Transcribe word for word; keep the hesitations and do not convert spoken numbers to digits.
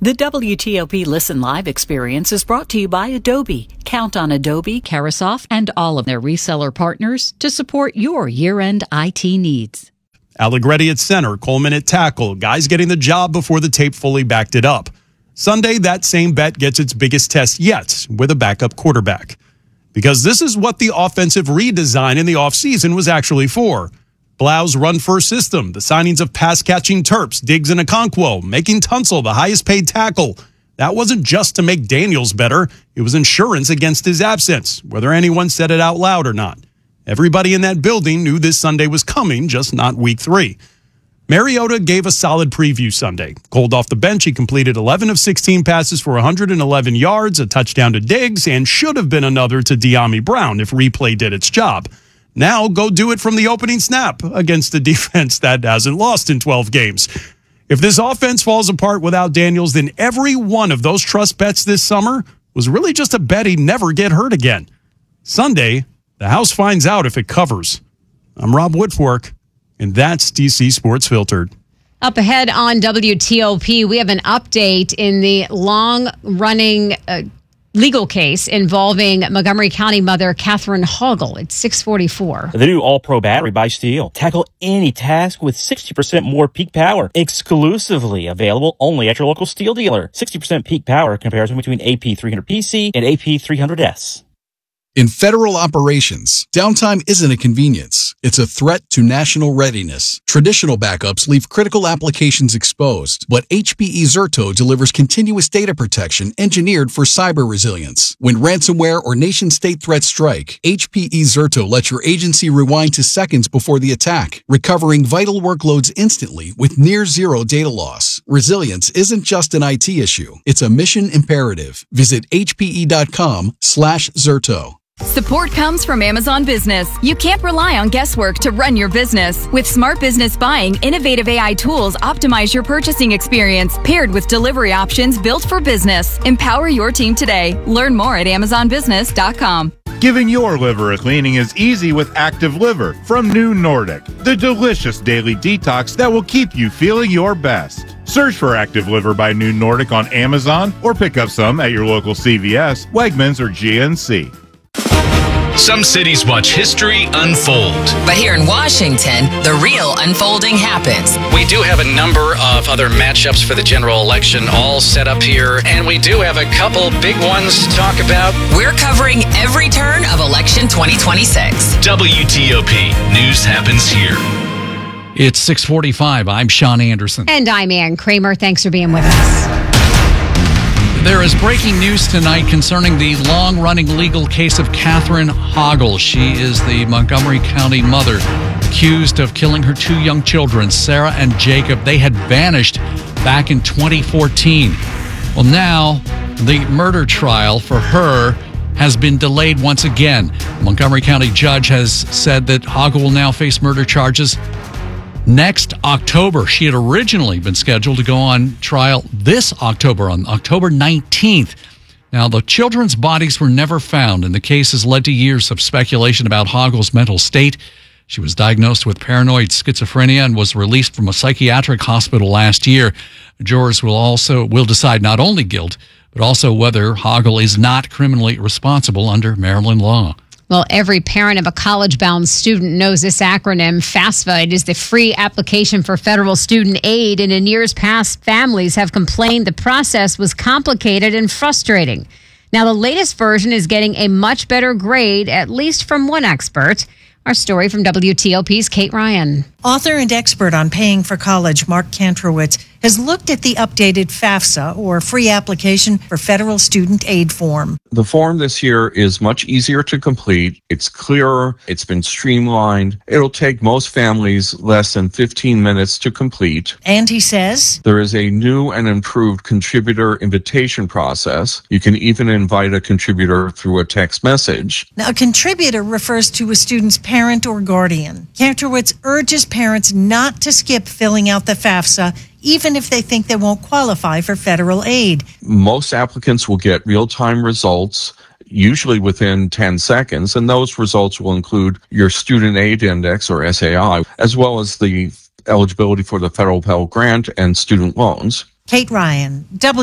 The W T O P Listen Live experience is brought to you by Adobe. Count on Adobe, Carasoft, and all of their reseller partners to support your year-end I T needs. Allegretti at center, Coleman at tackle, guys getting the job before the tape fully backed it up. Sunday, that same bet gets its biggest test yet with a backup quarterback. Because this is what the offensive redesign in the offseason was actually for. Blau's run-first system, the signings of pass-catching Terps, Diggs, and Okonkwo, making Tunsil the highest-paid tackle. That wasn't just to make Daniels better. It was insurance against his absence, whether anyone said it out loud or not. Everybody in that building knew this Sunday was coming, just not week three. Mariota gave a solid preview Sunday. Cold off the bench, he completed eleven of sixteen passes for one hundred eleven yards, a touchdown to Diggs, and should have been another to De'Ami Brown if replay did its job. Now go do it from the opening snap against a defense that hasn't lost in twelve games. If this offense falls apart without Daniels, then every one of those trust bets this summer was really just a bet he'd never get hurt again. Sunday, the house finds out if it covers. I'm Rob Woodfork, and that's D C Sports Filtered. Up ahead on W T O P, we have an update in the long-running uh, legal case involving Montgomery County mother Catherine Hoggle. It's six forty-four. The new All-Pro battery by Steel. Tackle any task with sixty percent more peak power. Exclusively available only at your local Steel dealer. sixty percent peak power comparison between A P three hundred P C and A P three hundred S. In federal operations, downtime isn't a convenience. It's a threat to national readiness. Traditional backups leave critical applications exposed, but H P E Zerto delivers continuous data protection engineered for cyber resilience. When ransomware or nation-state threats strike, H P E Zerto lets your agency rewind to seconds before the attack, recovering vital workloads instantly with near-zero data loss. Resilience isn't just an I T issue. It's a mission imperative. Visit hpe.com slash Zerto. Support comes from Amazon Business. You can't rely on guesswork to run your business. With Smart Business Buying, innovative A I tools optimize your purchasing experience, paired with delivery options built for business. Empower your team today. Learn more at amazon business dot com. Giving your liver a cleaning is easy with Active Liver from New Nordic, the delicious daily detox that will keep you feeling your best. Search for Active Liver by New Nordic on Amazon or pick up some at your local C V S, Wegmans, or G N C. Some cities watch history unfold. But here in Washington, the real unfolding happens. We do have a number of other matchups for the general election all set up here, and we do have a couple big ones to talk about. We're covering every turn of election twenty twenty-six. W T O P News happens here. It's six forty-five. I'm Sean Anderson. And I'm Ann Kramer. Thanks for being with us. There is breaking news tonight concerning the long-running legal case of Catherine Hoggle. She is the Montgomery County mother accused of killing her two young children, Sarah and Jacob. They had vanished back in twenty fourteen. Well, now the murder trial for her has been delayed once again. The Montgomery County judge has said that Hoggle will now face murder charges next October. She had originally been scheduled to go on trial this October, on October nineteenth. Now, the children's bodies were never found, and the case has led to years of speculation about Hoggle's mental state. She was diagnosed with paranoid schizophrenia and was released from a psychiatric hospital last year. Jurors will also will decide not only guilt, but also whether Hoggle is not criminally responsible under Maryland law. Well, every parent of a college-bound student knows this acronym. FAFSA. It is the free application for federal student aid, and in years past, families have complained the process was complicated and frustrating. Now, the latest version is getting a much better grade, at least from one expert. Our story from W T O P's Kate Ryan. Author and expert on paying for college, Mark Kantrowitz, has looked at the updated FAFSA, or Free Application for Federal Student Aid form. The form this year is much easier to complete. It's clearer. It's been streamlined. It'll take most families less than fifteen minutes to complete. And he says there is a new and improved contributor invitation process. You can even invite a contributor through a text message. Now, a contributor refers to a student's parent or guardian. Kantrowitz urges parents not to skip filling out the FAFSA, even if they think they won't qualify for federal aid. Most applicants will get real-time results, usually within ten seconds, and those results will include your Student Aid Index, or S A I, as well as the eligibility for the federal Pell Grant and student loans. Kate Ryan, W.